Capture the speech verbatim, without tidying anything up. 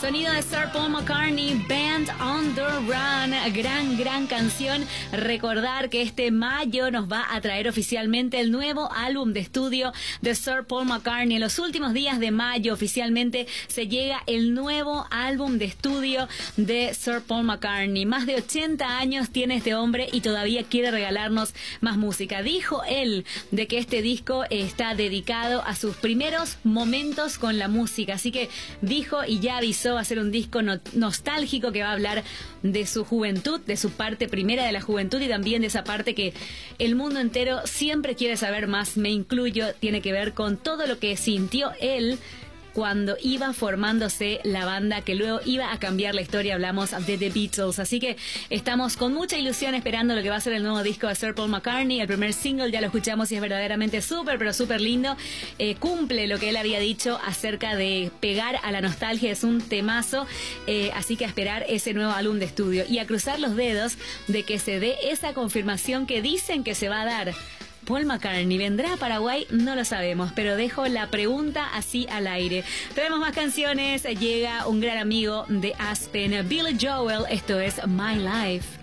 Sonido de Sir Paul McCartney, Band on the Run, gran, gran canción. Recordar que este mayo nos va a traer oficialmente el nuevo álbum de estudio de Sir Paul McCartney. En los últimos días de mayo oficialmente se llega el nuevo álbum de estudio de Sir Paul McCartney. Más de ochenta años tiene este hombre y todavía quiere regalarnos más música. Dijo él de que este disco está dedicado a sus primeros momentos con la música, así que dijo y ya avisó, va a ser un disco no- nostálgico que va a hablar de su juventud, de su parte primera de la juventud y también de esa parte que el mundo entero siempre quiere saber más, me incluyo, tiene que ver con todo lo que sintió él cuando iba formándose la banda que luego iba a cambiar la historia. Hablamos de The Beatles, así que estamos con mucha ilusión esperando lo que va a ser el nuevo disco de Sir Paul McCartney. El primer single ya lo escuchamos y es verdaderamente súper, pero súper lindo. Eh, cumple lo que él había dicho acerca de pegar a la nostalgia, es un temazo, eh, así que a esperar ese nuevo álbum de estudio y a cruzar los dedos de que se dé esa confirmación que dicen que se va a dar. Paul McCartney vendrá a Paraguay, no lo sabemos, pero dejo la pregunta así al aire. Tenemos más canciones, llega un gran amigo de Aspen, Billy Joel, esto es My Life.